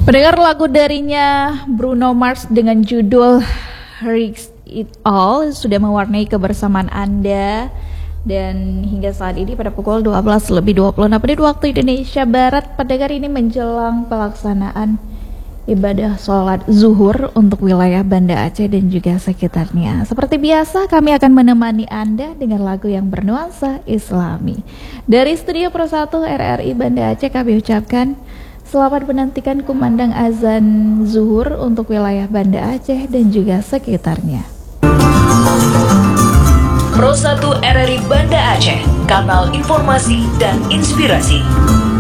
Pendengar lagu darinya Bruno Mars dengan judul Risk It All sudah mewarnai kebersamaan Anda. Dan hingga saat ini pada pukul 12:26 waktu Indonesia Barat, pendengar, ini menjelang pelaksanaan ibadah sholat zuhur untuk wilayah Banda Aceh dan juga sekitarnya. Seperti biasa, kami akan menemani Anda dengan lagu yang bernuansa Islami. Dari Studio Pro 1 RRI Banda Aceh kami ucapkan selamat menantikan kumandang azan zuhur untuk wilayah Banda Aceh dan juga sekitarnya. Pro 1 RRI Banda Aceh, kanal informasi dan inspirasi.